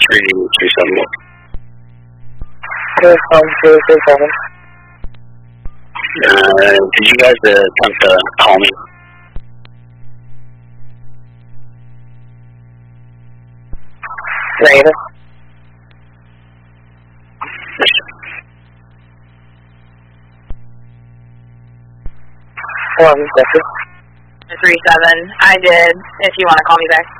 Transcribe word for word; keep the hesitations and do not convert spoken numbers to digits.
three two seven one. Clear from zero three seven. Uh, did you guys uh, attempt to call me? Negative. One second. three seven. I did, if you want to call me back.